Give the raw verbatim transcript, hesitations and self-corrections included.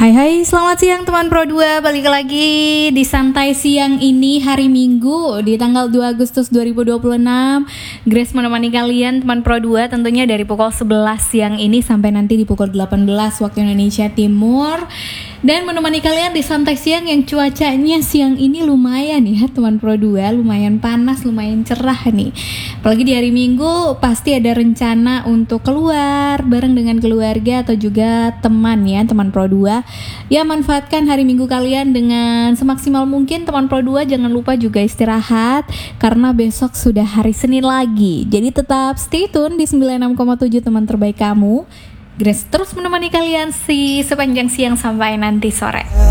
Hai hai, selamat siang teman Pro dua. Balik lagi di Santai Siang ini hari Minggu di tanggal dua Agustus dua ribu dua puluh enam. Grace menemani kalian teman Pro dua tentunya dari pukul sebelas siang ini sampai nanti di pukul delapan belas waktu Indonesia Timur. Dan menemani kalian di Santai Siang yang cuacanya siang ini lumayan ya teman Pro dua, lumayan panas, lumayan cerah nih. Apalagi di hari Minggu pasti ada rencana untuk keluar bareng dengan keluarga atau juga teman ya teman Pro dua. Ya, manfaatkan hari Minggu kalian dengan semaksimal mungkin teman Pro dua. Jangan lupa juga istirahat karena besok sudah hari Senin lagi. Jadi tetap stay tune di sembilan puluh enam koma tujuh teman terbaik kamu. Grace terus menemani kalian si sepanjang siang sampai nanti sore.